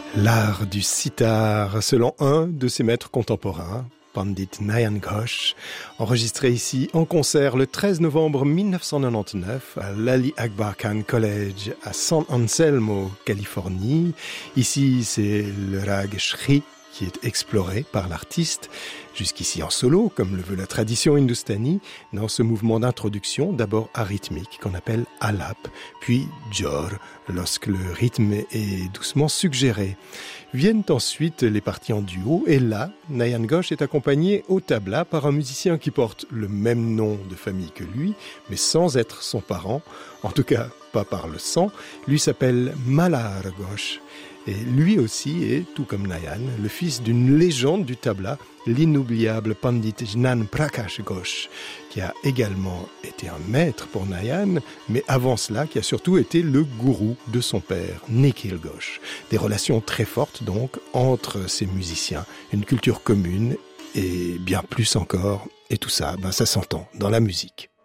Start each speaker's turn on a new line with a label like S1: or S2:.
S1: L'art du sitar, selon un de ses maîtres contemporains, Pandit Nayan Ghosh, enregistré ici en concert le 13 novembre 1999 à l'Ali Akbar Khan College à San Anselmo, Californie. Ici, c'est le rag Shri qui est exploré par l'artiste, jusqu'ici en solo, comme le veut la tradition hindoustanie, dans ce mouvement d'introduction, d'abord arythmique, qu'on appelle alap, puis jor, lorsque le rythme est doucement suggéré. Viennent ensuite les parties en duo, et là, Nayan Ghosh est accompagné au tabla par un musicien qui porte le même nom de famille que lui, mais sans être son parent, en tout cas pas par le sang. Lui s'appelle Malhar Ghosh. Et lui aussi est, tout comme Nayan, le fils d'une légende du tabla, l'inoubliable Pandit Jnan Prakash Ghosh, qui a également été un maître pour Nayan, mais avant cela, qui a surtout été le gourou de son père, Nikhil Ghosh. Des relations très fortes donc entre ces musiciens, une culture commune et bien plus encore, et tout ça, ça s'entend dans la musique.